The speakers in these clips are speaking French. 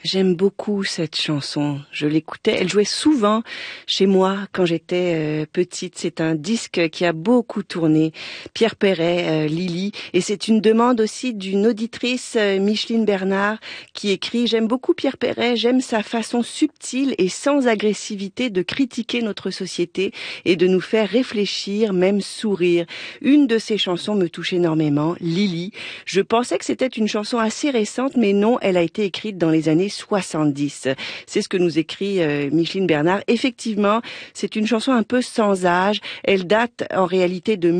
J'aime beaucoup cette chanson. Je l'écoutais. Elle jouait souvent chez moi quand j'étais petite. C'est un disque qui a beaucoup tourné. Pierre Perret, Lily. Et c'est une demande aussi d'une auditrice, Micheline Bernard, qui écrit: j'aime beaucoup Pierre Perret. J'aime sa façon subtile et sans agressivité de critiquer notre société et de nous faire réfléchir, même sourire. Une de ses chansons me touche énormément, Lily. Je pensais que c'était une chanson assez récente, mais non, elle a été écrite dans les années 70. C'est ce que nous écrit Micheline Bernard. Effectivement, c'est une chanson un peu sans âge. Elle date en réalité de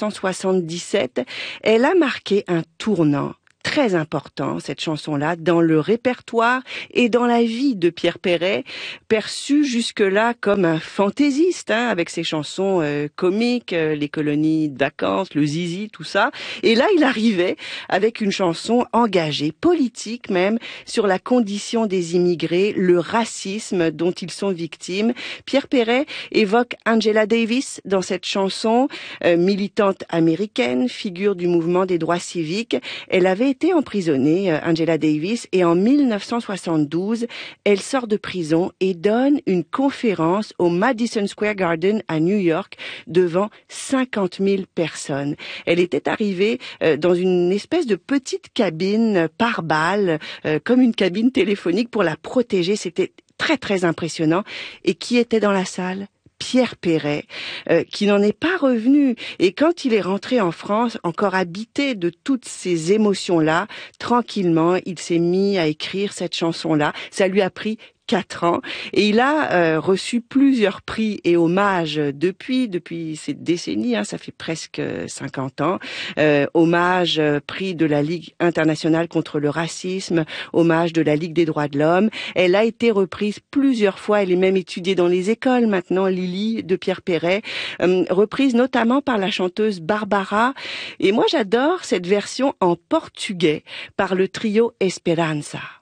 1977. Elle a marqué un tournant très important, cette chanson-là, dans le répertoire et dans la vie de Pierre Perret, perçu jusque-là comme un fantaisiste, avec ses chansons comiques, les colonies de vacances, le zizi, tout ça. Et là, il arrivait avec une chanson engagée, politique même, sur la condition des immigrés, le racisme dont ils sont victimes. Pierre Perret évoque Angela Davis dans cette chanson, militante américaine, figure du mouvement des droits civiques. Elle avait été emprisonnée, Angela Davis, et en 1972, elle sort de prison et donne une conférence au Madison Square Garden à New York devant 50 000 personnes. Elle était arrivée dans une espèce de petite cabine par balle, comme une cabine téléphonique pour la protéger. C'était très très impressionnant. Et qui était dans la salle ? Pierre Perret, qui n'en est pas revenu. Et quand il est rentré en France, encore habité de toutes ces émotions-là, tranquillement, il s'est mis à écrire cette chanson-là. Ça lui a pris 4 ans, et il a reçu plusieurs prix et hommages depuis ces décennies, ça fait presque 50 ans. Hommage, prix de la Ligue internationale contre le racisme, hommage de la Ligue des droits de l'homme. Elle a été reprise plusieurs fois, elle est même étudiée dans les écoles maintenant, Lily de Pierre Perret, reprise notamment par la chanteuse Barbara. Et moi j'adore cette version en portugais par le trio Esperança.